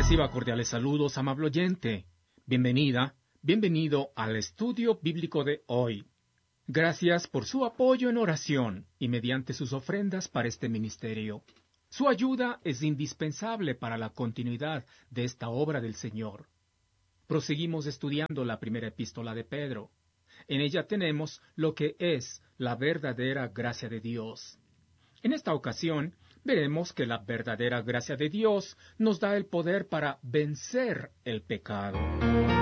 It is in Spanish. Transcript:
Reciba cordiales saludos, amable oyente. Bienvenida, bienvenido al estudio bíblico de hoy. Gracias por su apoyo en oración y mediante sus ofrendas para este ministerio. Su ayuda es indispensable para la continuidad de esta obra del Señor. Proseguimos estudiando la primera epístola de Pedro. En ella tenemos lo que es la verdadera gracia de Dios. En esta ocasión, veremos que la verdadera gracia de Dios nos da el poder para vencer el pecado.